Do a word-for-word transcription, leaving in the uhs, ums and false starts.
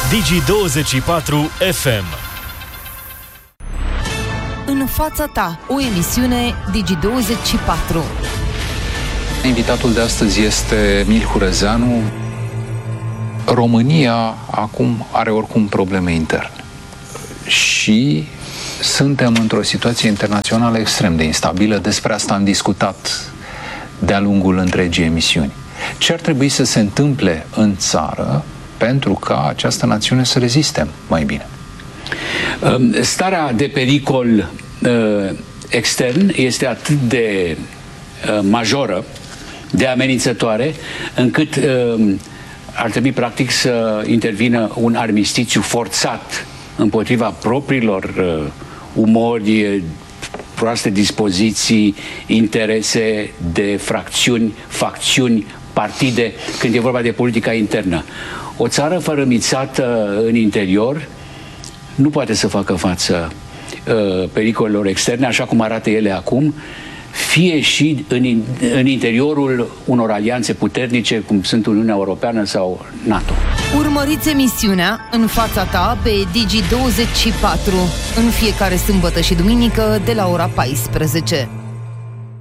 Digi douăzeci și patru F M. În fața ta, o emisiune Digi douăzeci și patru. Invitatul de astăzi este Emil Hurezeanu. România acum are oricum probleme interne și suntem într-o situație internațională extrem de instabilă. Despre asta am discutat de-a lungul întregii emisiuni. Ce ar trebui să se întâmple în țară pentru ca această națiune să reziste mai bine? Starea de pericol uh, extern este atât de uh, majoră, de amenințătoare, încât uh, ar trebui practic să intervină un armistițiu forțat împotriva propriilor uh, umori, proaste dispoziții, interese de fracțiuni, facțiuni, partide, când e vorba de politica internă. O țară fărâmițată în interior nu poate să facă față uh, pericolelor externe, așa cum arată ele acum, fie și în, în interiorul unor alianțe puternice, cum sunt Uniunea Europeană sau NATO. Urmăriți emisiunea În fața ta pe Digi douăzeci și patru în fiecare sâmbătă și duminică de la ora paisprezece.